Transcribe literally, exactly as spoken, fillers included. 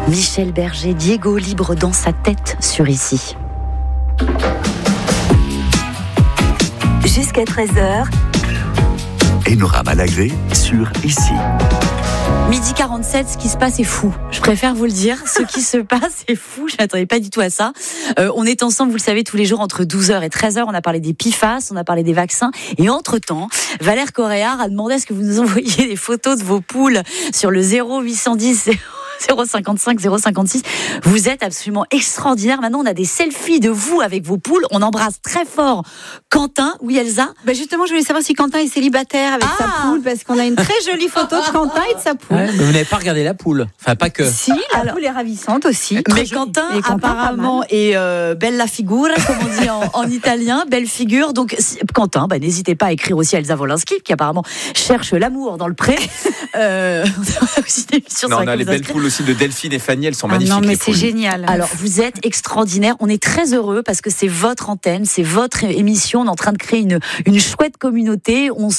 Michel Berger, Diego libre dans sa tête sur Ici. Jusqu'à treize heures. Enora Malagré sur Ici. Midi quarante-sept, ce qui se passe est fou. Je préfère vous le dire. Ce qui se passe est fou. Je m'attendais pas du tout à ça. Euh, on est ensemble, vous le savez, tous les jours entre douze heures et treize heures. On a parlé des P F A S, on a parlé des vaccins. Et entre-temps, Valère Coréard a demandé à ce que vous nous envoyiez des photos de vos poules sur le zéro huit cent dix zéro cinquante-cinq zéro cinquante-six. Vous êtes absolument extraordinaire. Maintenant, on a des selfies de vous avec vos poules. On embrasse très fort Quentin. Oui, Elsa? Bah justement, je voulais savoir si Quentin est célibataire avec Ah sa poule, parce qu'on a une très jolie photo de Quentin et de sa poule. Ouais, mais vous n'avez pas regardé la poule. Enfin, pas que. Si, la Alors, poule est ravissante aussi. Mais Très jolie. Quentin, Et Quentin, apparemment, pas mal. est euh, bella figura, comme on dit en, en italien, belle figure. Donc, si, Quentin, bah, n'hésitez pas à écrire aussi à Elsa Wolinski, qui apparemment cherche l'amour dans le pré. euh, on a aussi une émission Non, sur on a laquelle les vous belles inscrire. poules aussi de Delphine et Fanny, elles sont Ah magnifiques. non, mais les c'est poules. génial. Alors, vous êtes extraordinaire. On est très heureux parce que c'est votre antenne, c'est votre émission. On est en train de créer une, une chouette communauté. On